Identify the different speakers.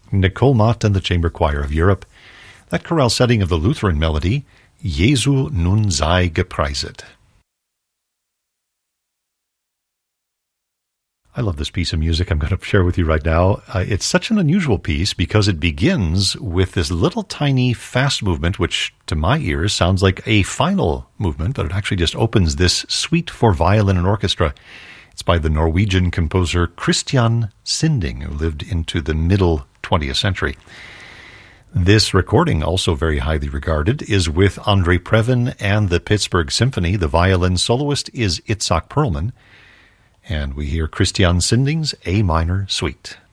Speaker 1: Nicole Mott and the Chamber Choir of Europe. That chorale setting of the Lutheran melody, Jesu nun sei gepreiset. I love this piece of music I'm going to share with you right now. It's such an unusual piece because it begins with this little tiny fast movement, which to my ears sounds like a final movement, but it actually just opens this suite for violin and orchestra. It's by the Norwegian composer Christian Sinding, who lived into the middle 20th century. This recording, also very highly regarded, is with Andre Previn and the Pittsburgh Symphony. The violin soloist is Itzhak Perlman. And we hear Christian Sinding's A minor suite.